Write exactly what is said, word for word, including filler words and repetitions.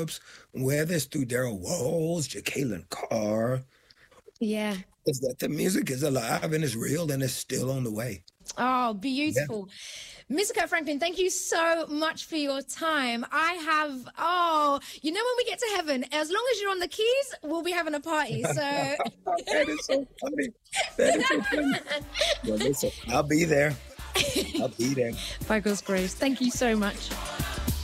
goosebumps, whether it's through Daryl Walls, Jacqueline Carr, Yeah. is that the music is alive and it's real and it's still on the way. Oh, beautiful. Yeah. Mister Kirk Franklin, thank you so much for your time. I have, oh, you know, when we get to heaven, as long as you're on the keys, we'll be having a party. So that is so funny. That is so funny. Well, listen, I'll be there. I'll be there. By God's grace. Thank you so much.